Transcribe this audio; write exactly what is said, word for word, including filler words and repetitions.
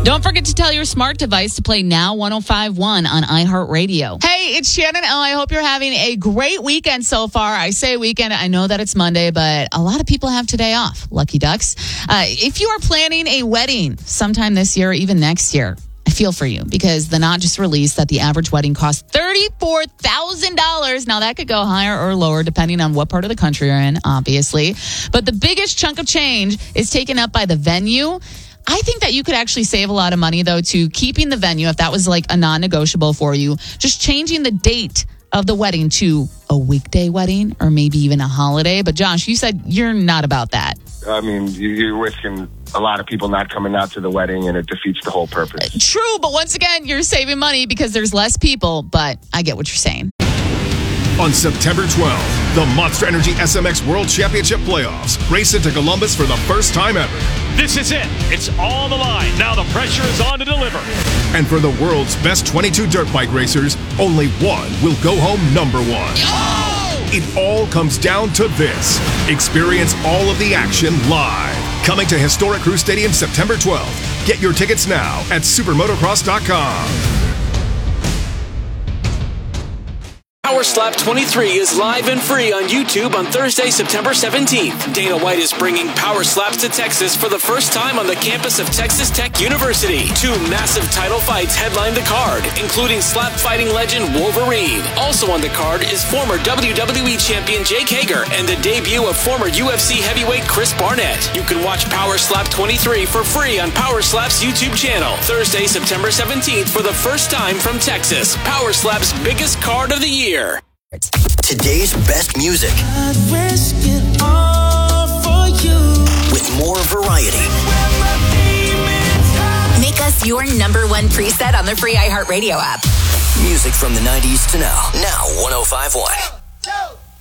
Don't forget to tell your smart device to play Now one oh five point one on iHeartRadio. Hey, it's Shannon O. I hope you're having a great weekend so far. I say weekend, I know that it's Monday, but a lot of people have today off. Lucky ducks. Uh, if you are planning a wedding sometime this year or even next year, I feel for you because the Knot just released that the average wedding costs thirty-four thousand dollars. Now, that could go higher or lower depending on what part of the country you're in, obviously. But the biggest chunk of change is taken up by the venue. I think that you could actually save a lot of money, though, to keeping the venue, if that was like a non-negotiable for you, just changing the date of the wedding to a weekday wedding or maybe even a holiday. But Josh, you said you're not about that. I mean, you're risking a lot of people not coming out to the wedding, and it defeats the whole purpose. True, but once again, you're saving money because there's less people, but I get what you're saying. On September twelfth, the Monster Energy S M X World Championship Playoffs race into Columbus for the first time ever. This is it. It's on the line. Now the pressure is on to deliver. And for the world's best twenty-two dirt bike racers, only one will go home number one. Oh! It all comes down to this. Experience all of the action live. Coming to Historic Crew Stadium September twelfth. Get your tickets now at supermotocross dot com. Power Slap twenty-three is live and free on YouTube on Thursday, September seventeenth. Dana White is bringing Power Slaps to Texas for the first time on the campus of Texas Tech University. Two massive title fights headline the card, including slap fighting legend Wolverine. Also on the card is former W W E champion Jake Hager and the debut of former U F C heavyweight Chris Barnett. You can watch Power Slap twenty-three for free on Power Slap's YouTube channel. Thursday, September seventeenth for the first time from Texas. Power Slap's biggest card of the year. Today's best music. I'd risk it all for you. With more variety. Make us your number one preset on the free iHeartRadio app. Music from the nineties to now. Now one oh five point one.